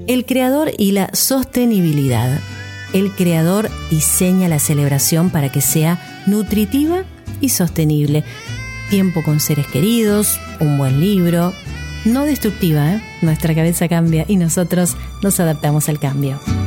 El creador y la sostenibilidad. El creador diseña la celebración para que sea nutritiva y sostenible. Tiempo con seres queridos, un buen libro. No destructiva, ¿eh? Nuestra cabeza cambia y nosotros nos adaptamos al cambio.